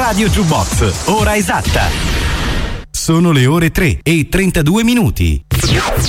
Radio Jukebox, ora esatta. Sono le ore 3:32.